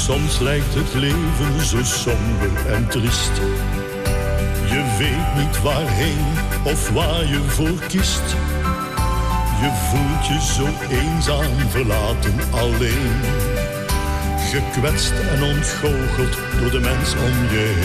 Soms lijkt het leven zo somber en triest. Je weet niet waarheen of waar je voor kiest. Je voelt je zo eenzaam, verlaten, alleen. Gekwetst en ontgoocheld door de mens om je heen.